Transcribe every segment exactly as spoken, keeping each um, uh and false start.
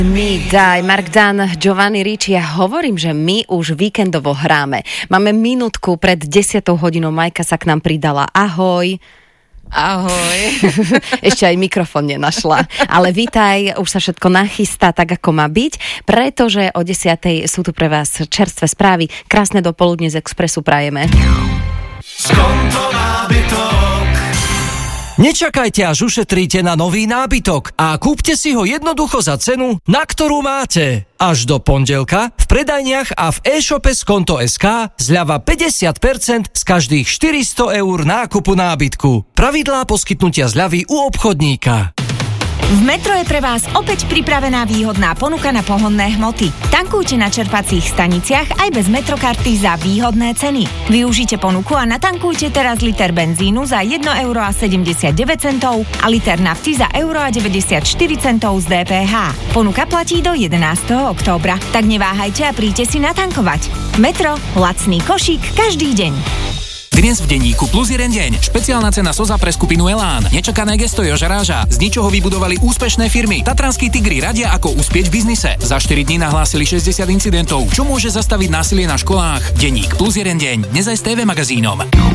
My daj, Mark Dan, Giovanni Ricci, ja hovorím, že my už víkendovo hráme. Máme minútku pred desiatou hodinou, Majka sa k nám pridala. Ahoj. Ahoj. Ešte aj mikrofón nenašla. Ale vítaj, už sa všetko nachystá tak, ako má byť, pretože o desiatej sú tu pre vás čerstvé správy. Krásne dopoludne z Expressu prajeme. Skonto nábytok. Nečakajte, až ušetríte na nový nábytok a kúpte si ho jednoducho za cenu, na ktorú máte. Až do pondelka v predajniach a v e-shope Skonto bodka es ká zľava päťdesiat percent z každých štyristo eur nákupu nábytku. Pravidlá poskytnutia zľavy u obchodníka. V Metro je pre vás opäť pripravená výhodná ponuka na pohonné hmoty. Tankujte na čerpacích staniciach aj bez Metrokarty za výhodné ceny. Využite ponuku a natankujte teraz liter benzínu za jedno euro a sedemdesiatdeväť centov a liter nafty za euro a deväťdesiatštyri centov z dé pé há. Ponuka platí do jedenásteho októbra, tak neváhajte a príďte si natankovať. Metro, lacný košík každý deň. Dnes v denníku Plus jeden deň. Špeciálna cena Soza pre skupinu Elán. Nečakané gesto Joža Ráža. Z ničoho vybudovali úspešné firmy. Tatranskí tigri radia, ako uspieť v biznise. Za štyri dní nahlásili šesťdesiat incidentov. Čo môže zastaviť násilie na školách? Denník Plus jeden deň. Dnes aj s té vé magazínom.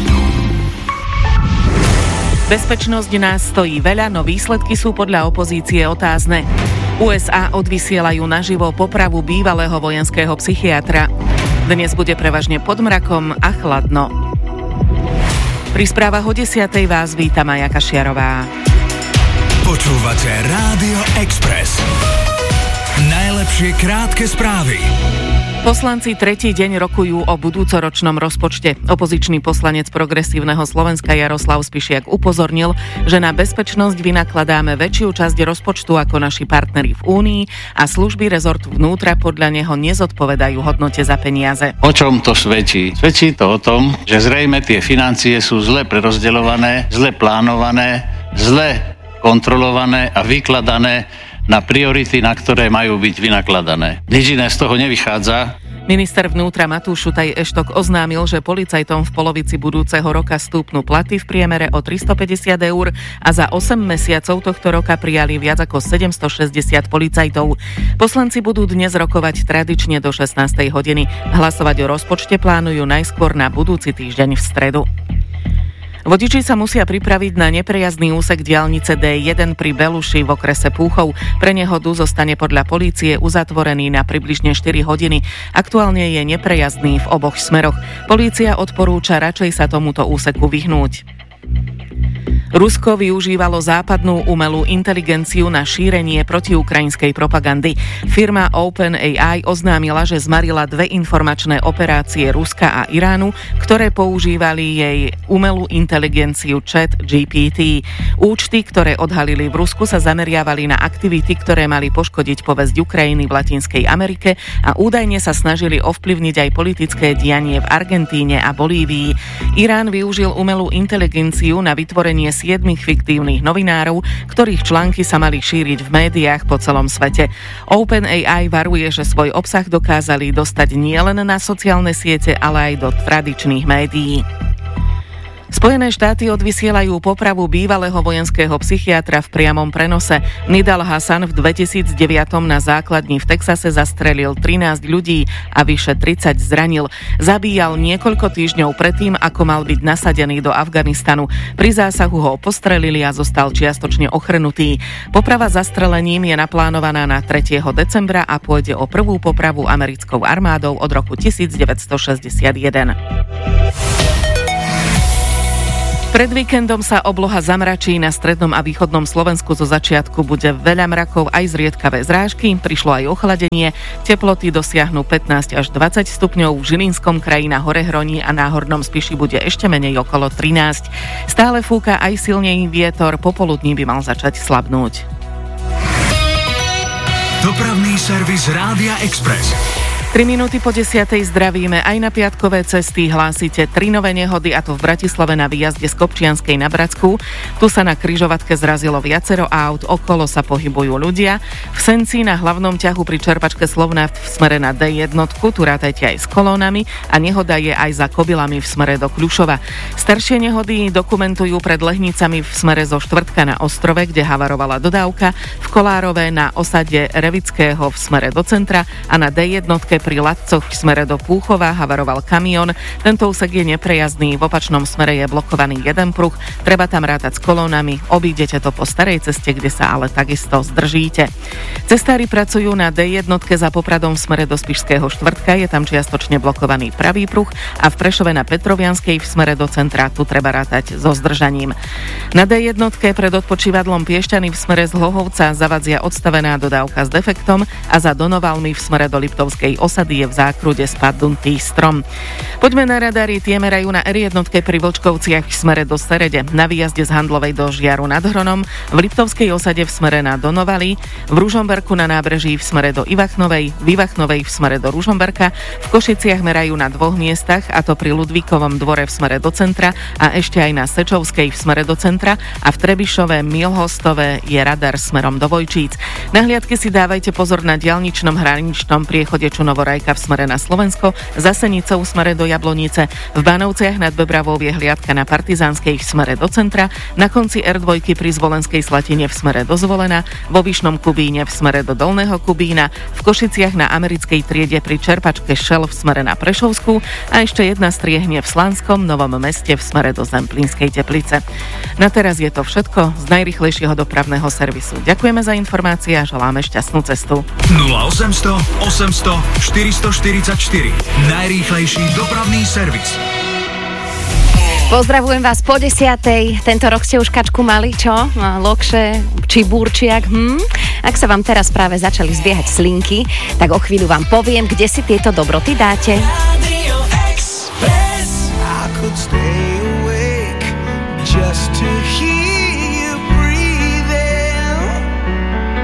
Bezpečnosť nás stojí veľa, no výsledky sú podľa opozície otázne. ú es á odvysielajú naživo popravu bývalého vojenského psychiatra. Dnes bude prevažne pod mrakom a chladno. Pri správach o desiatej vás víta Maja Kašiarová. Počúvate Rádio Express. Najlepšie krátke správy. Poslanci tretí deň rokujú o budúcoročnom rozpočte. Opozičný poslanec Progresívneho Slovenska Jaroslav Spišiak upozornil, že na bezpečnosť vynakladáme väčšiu časť rozpočtu ako naši partneri v Únii a služby rezortu vnútra podľa neho nezodpovedajú hodnote za peniaze. O čom to svedčí? Svedčí to o tom, že zrejme tie financie sú zle prerozdeľované, zle plánované, zle kontrolované a vykladané na priority, na ktoré majú byť vynakladané. Nič iné z toho nevychádza. Minister vnútra Matúš Šutaj Eštok oznámil, že policajtom v polovici budúceho roka stúpnú platy v priemere o tristopäťdesiat eur a za osem mesiacov tohto roka prijali viac ako sedemstošesťdesiat policajtov. Poslanci budú dnes rokovať tradične do šestnástej hodiny. Hlasovať o rozpočte plánujú najskôr na budúci týždeň v stredu. Vodiči sa musia pripraviť na neprejazdný úsek diaľnice dé jeden pri Beluši v okrese Púchov. Pre nehodu zostane podľa polície uzatvorený na približne štyri hodiny. Aktuálne je neprejazdný v oboch smeroch. Polícia odporúča radšej sa tomuto úseku vyhnúť. Rusko využívalo západnú umelú inteligenciu na šírenie protiukrajinskej propagandy. Firma OpenAI oznámila, že zmarila dve informačné operácie Ruska a Iránu, ktoré používali jej umelú inteligenciu Chat gé pé té. Účty, ktoré odhalili v Rusku, sa zameriavali na aktivity, ktoré mali poškodiť povesť Ukrajiny v Latinskej Amerike a údajne sa snažili ovplyvniť aj politické dianie v Argentíne a Bolívii. Irán využil umelú inteligenciu na vytvorenie siedmich fiktívnych novinárov, ktorých články sa mali šíriť v médiách po celom svete. OpenAI varuje, že svoj obsah dokázali dostať nielen na sociálne siete, ale aj do tradičných médií. Spojené štáty odvysielajú popravu bývalého vojenského psychiatra v priamom prenose. Nidal Hasan v dvetisícdeväť na základni v Texase zastrelil trinásť ľudí a vyše tridsať zranil. Zabíjal niekoľko týždňov predtým, ako mal byť nasadený do Afganistanu. Pri zásahu ho postrelili a zostal čiastočne ochrnutý. Poprava zastrelením je naplánovaná na tretieho decembra a pôjde o prvú popravu americkou armádou od roku devätnásťstošesťdesiatjeden. Pred víkendom sa obloha zamračí, na strednom a východnom Slovensku zo začiatku bude veľa mrakov aj zriedkavé zrážky, prišlo aj ochladenie, teploty dosiahnu pätnásť až dvadsať stupňov, v Žilinskom kraji na Horehroní a Náhornom Spiši bude ešte menej okolo trinásť. Stále fúka aj silnej vietor, popoludní by mal začať slabnúť. Dopravný servis Rádia Express. tri minúty po desiatej zdravíme. Aj na piatkové cesty hlásite tri nové nehody, a to v Bratislave na výjazde z Kopčianskej na Bratskú. Tu sa na križovatke zrazilo viacero aut, okolo sa pohybujú ľudia. V Senci na hlavnom ťahu pri čerpačke Slovnaft v smere na dé jedna, tu rátajte aj s kolónami, a nehoda je aj za Kobylami v smere do Kľušova. Staršie nehody dokumentujú pred Lehnicami v smere zo Štvrtka na Ostrove, kde havarovala dodávka, v Kolárove na osade Revického v smere do centra a na dé jedna pri Latcoch v smere do Púchova havaroval kamión. Tento úsek je neprejazdný, v opačnom smere je blokovaný jeden pruh, treba tam rátať s kolónami, obídete to po starej ceste, kde sa ale takisto zdržíte. Cestári pracujú na dé jedna za Popradom v smere do Spišského Štvrtka, je tam čiastočne blokovaný pravý pruh, a v Prešove na Petrovianskej v smere do centra, tu treba rátať so zdržaním. Na dé jedna pred odpočívadlom Piešťany v smere z Hlohovca zavadzia odstavená dodávka s defektom a za Donovalmi v smere do Liptovskej osady je v zákrude spadnutý strom. Poďme na radary, tie merajú na er jedna pri Vlčkovciach v smere do Serede, na výjazde z Handlovej do Žiaru nad Hronom, v Liptovskej osade v smere na Donovali, v Ružomberku na nábreží v smere do Ivachnovej, v Ivachnovej v smere do Ružomberka, v Košiciach merajú na dvoch miestach, a to pri Ludvíkovom dvore v smere do centra a ešte aj na Sečovskej v smere do centra, a v Trebišove Milhostove je radar smerom do Vojčíc. Na hliadke si dávajte pozor na diaľničnom hraničnom priechode Čunovo-Rajka v smere na Slovensko, za Senicou v smere do Jablonice, v Banovciach nad Bebravou je hliadka na Partizánskej v smere do centra, na konci er dva pri Zvolenskej Slatine v smere do Zvolena, vo Vyšnom Kubíne v smere do Dolného Kubína, v Košiciach na Americkej triede pri čerpačke Shell v smere na Prešovskú a ešte jedna striehne v Slanskom Novom Meste v smere do Zemplínskej Teplice. Na teraz je to všetko z najrýchlejšieho dopravného servisu. Ďakujeme za informácie a želáme šťastnú cestu. nula osemsto osemsto štyristoštyridsaťštyri. Najrýchlejší dopravný servis. Pozdravujem vás po desiatej. Tento rok ste už kačku mali, čo? Lokše či burčiak? Hm? Ak sa vám teraz práve začali zbiehať slinky, tak o chvíľu vám poviem, kde si tieto dobroty dáte. Radio Express. I could stay